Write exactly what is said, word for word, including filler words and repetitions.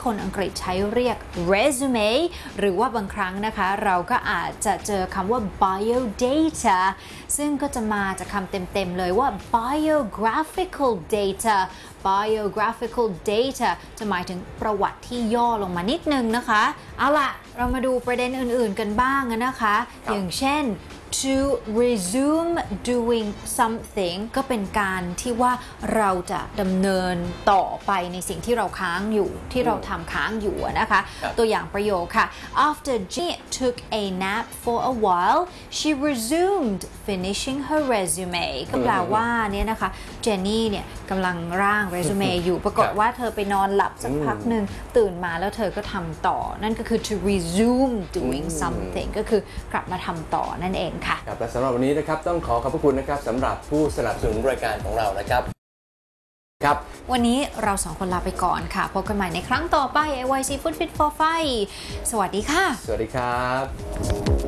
คนอังกฤษใช้เรียก resume หรือว่าบางครั้งนะคะเราก็อาจจะเจอคำว่า biodata ซึ่งก็จะมาจากคำเต็มๆเลยว่า biographical data biographical data จะหมายถึงประวัติที่ย่อลงมานิดนึงนะคะเอาล่ะเรามาดูประเด็นอื่นๆกันบ้างนะคะอย่างเช่น to resume doing something ก็เป็นการที่ว่าเราจะดำเนินต่อไปในสิ่งที่เราค้างอยู่ที่เราทำค้างอยู่นะคะตัวอย่างประโยคค่ะ after Jenny took a nap for a while she resumed finishing her resume ก็แปลว่าเนี่ยนะคะเจนนี่เนี่ยกำลังร่างเรซูเม่อยู่ปรากฏว่าเธอไปนอนหลับสักพักหนึ่งตื่นมาแล้วเธอก็ทำต่อนั่นก็คือ to resume doing something ก็คือกลับมาทำต่อนั่นเองค่ะครับและสำหรับวันนี้นะครับต้องขอขอบพระคุณนะครับสำหรับผู้สนับสนุนรายการของเรานะครับครับวันนี้เราสองคนลาไปก่อนค่ะพบกันใหม่ในครั้งต่อไป ไอ วาย ซี Food Fit for Fight สวัสดีค่ะสวัสดีครับ